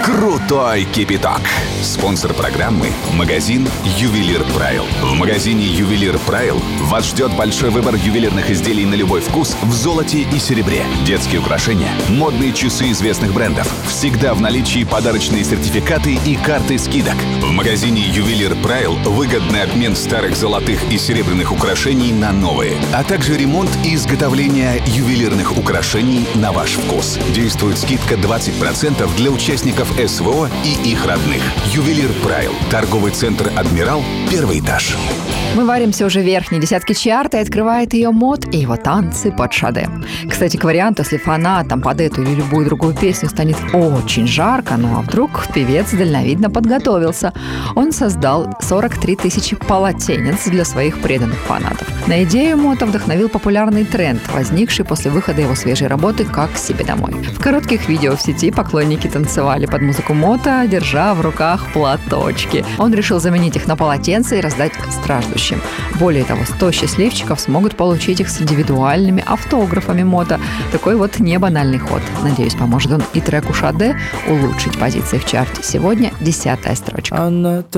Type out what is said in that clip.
Крутой кипяток. Спонсор программы – магазин «Ювелир Прайл». В магазине «Ювелир Прайл» вас ждет большой выбор ювелирных изделий на любой вкус в золоте и серебре. Детские украшения, модные часы известных брендов. Всегда в наличии подарочные сертификаты и карты скидок. В магазине «Ювелир Прайл» выгодный обмен старых золотых и серебряных украшений на новые, а также ремонт и изготовление ювелирных украшений на ваш вкус. Действует скидка 20% для участников СВО и их родных. «Ювелир Прайл». Торговый центр «Адмирал», 1 этаж. Мы варимся уже в верхней десятке чарта, и открывает ее мод и его танцы под Шаде. Кстати, к варианту, если фанатам под эту или любую другую песню станет очень жарко, ну а вдруг певец дальновидно подготовился. Он создал 43 тысячи полотенец для своих преданных фанатов. На идею Мота вдохновил популярный тренд, возникший после выхода его свежей работы «Как к себе домой». В коротких видео в сети поклонники танцевали под музыку Мота, держа в руках платочки. Он решил заменить их на полотенца и раздать страждущим. Более того, 100 счастливчиков смогут получить их с индивидуальными автографами Мота. Такой вот небанальный ход. Надеюсь, поможет он и треку «Шаде» улучшить позиции в чарте. Сегодня 10-я строчка.